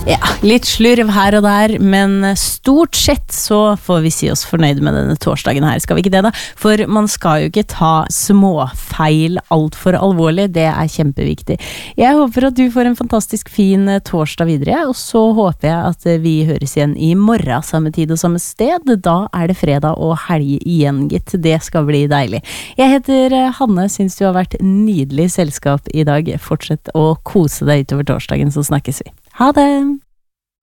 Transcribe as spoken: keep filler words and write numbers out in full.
Ja, litt slurv her og der, men stort sett så får vi si oss fornøyde med denne torsdagen her, skal vi ikke det da? For man skal jo ikke ta småfeil alt for alvorlig, det er kjempeviktig. Jeg håper at du får en fantastisk fin torsdag videre, og så håper jeg at vi høres igjen i morgen, samme tid og samme sted. Da er det fredag og helg igjen, gitt. Det skal bli deilig. Jeg heter Hanne, synes du har vært nydelig selskap i dag. Fortsett å kose deg utover torsdagen, så snakkes vi. Ha det!